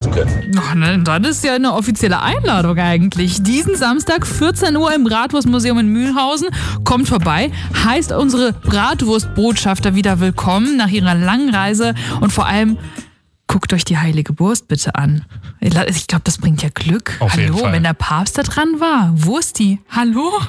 begrüßen können. Ach, ne, das ist ja eine offizielle Einladung eigentlich. Diesen Samstag, 14 Uhr im Bratwurstmuseum in Mühlhausen. Kommt vorbei, heißt unsere Bratwurstbotschafter wieder willkommen nach ihrer langen Reise und vor allem guckt euch die heilige Wurst bitte an. Ich glaube, das bringt ja Glück. Auf jeden Hallo, Fall. wenn der Papst da dran war. Wursti, hallo?